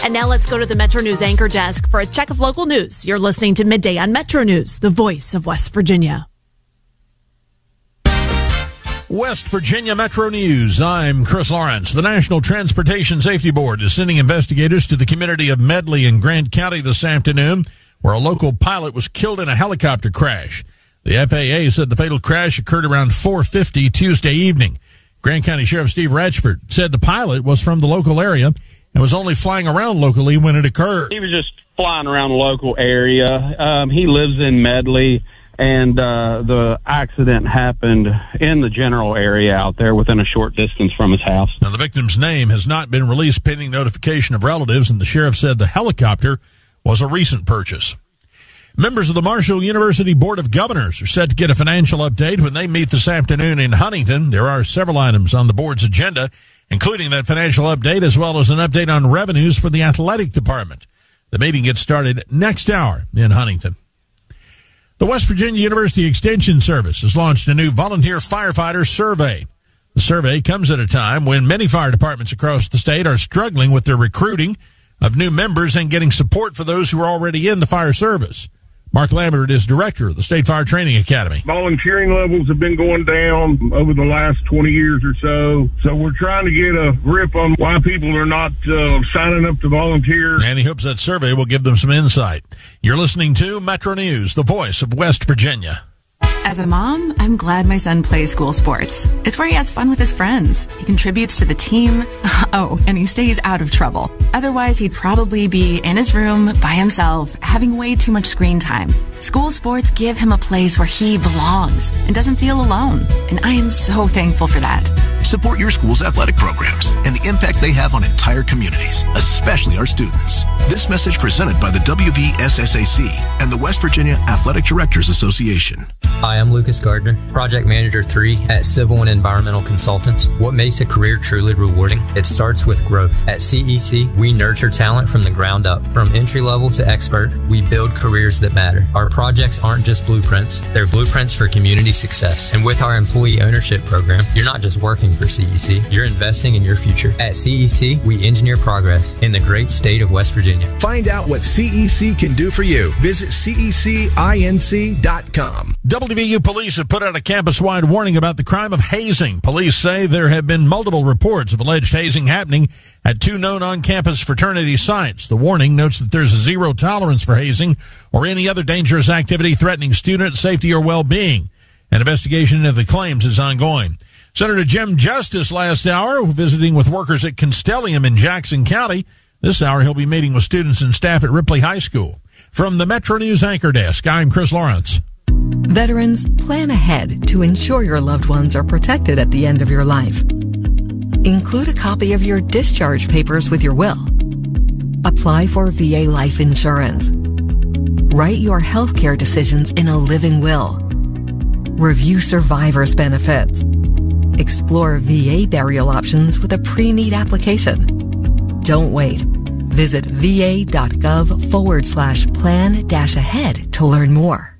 And now let's go to the Metro News anchor desk for a check of local news. You're listening to Midday on Metro News, the voice of West Virginia. West Virginia Metro News. I'm Chris Lawrence. The National Transportation Safety Board is sending investigators to the community of Medley in Grant County this afternoon, where a local pilot was killed in a helicopter crash. The FAA said the fatal crash occurred around 4:50 Tuesday evening. Grant County Sheriff Steve Ratchford said the pilot was from the local area and was only flying around locally when it occurred. He was just flying around the local area. He lives in Medley, and the accident happened in the general area out there within a short distance from his house. Now, the victim's name has not been released pending notification of relatives, and the sheriff said the helicopter was a recent purchase. Members of the Marshall University Board of Governors are set to get a financial update when they meet this afternoon in Huntington. There are several items on the board's agenda, including that financial update as well as an update on revenues for the athletic department. The meeting gets started next hour in Huntington. The West Virginia University Extension Service has launched a new volunteer firefighter survey. The survey comes at a time when many fire departments across the state are struggling with their recruiting of new members and getting support for those who are already in the fire service. Mark Lambert is director of the State Fire Training Academy. Volunteering levels have been going down over the last 20 years or so. So we're trying to get a grip on why people are not signing up to volunteer. And he hopes that survey will give them some insight. You're listening to Metro News, the voice of West Virginia. As a mom, I'm glad my son plays school sports. It's where he has fun with his friends. He contributes to the team. Oh, and he stays out of trouble. Otherwise, he'd probably be in his room by himself, having way too much screen time. School sports give him a place where he belongs and doesn't feel alone. And I am so thankful for that. Support your school's athletic programs and the impact they have on entire communities, especially our students. This message presented by the WVSSAC and the West Virginia Athletic Directors Association. Hi, I'm Lucas Gardner, Project Manager 3 at Civil and Environmental Consultants. What makes a career truly rewarding? It starts with growth. At CEC, we nurture talent from the ground up. From entry level to expert, we build careers that matter. Our projects aren't just blueprints, they're blueprints for community success. And with our employee ownership program, you're not just working for CEC, you're investing in your future. At CEC, we engineer progress in the great state of West Virginia. Find out what CEC can do for you. Visit cecinc.com. WVU police have put out a campus-wide warning about the crime of hazing. Police say there have been multiple reports of alleged hazing happening at two known on-campus fraternity sites. The warning notes that there's a zero tolerance for hazing or any other dangerous activity threatening student safety or well-being. An investigation into the claims is ongoing. Senator Jim Justice last hour visiting with workers at Constellium in Jackson County. This hour he'll be meeting with students and staff at Ripley High School. From the Metro News Anchor Desk, I'm Chris Lawrence. Veterans, plan ahead to ensure your loved ones are protected at the end of your life. Include a copy of your discharge papers with your will. Apply for VA life insurance. Write your health care decisions in a living will. Review survivor's benefits. Explore VA burial options with a pre-need application. Don't wait. Visit va.gov/plan-ahead to learn more.